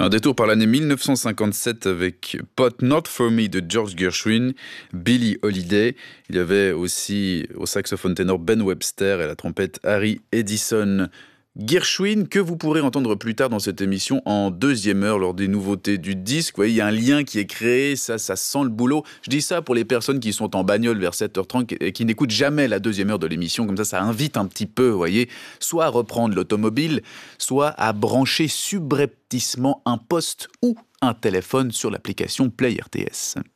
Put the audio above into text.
Un détour par l'année 1957 avec Pot Not For Me de George Gershwin, Billie Holiday. Il y avait aussi au saxophone ténor Ben Webster et à la trompette Harry Edison. Gershwin, que vous pourrez entendre plus tard dans cette émission en deuxième heure lors des nouveautés du disque. Vous voyez, il y a un lien qui est créé, ça sent le boulot. Je dis ça pour les personnes qui sont en bagnole vers 7h30 et qui n'écoutent jamais la deuxième heure de l'émission. Comme ça invite un petit peu, vous voyez, soit à reprendre l'automobile, soit à brancher subrepticement un poste ou un téléphone sur l'application Play RTS.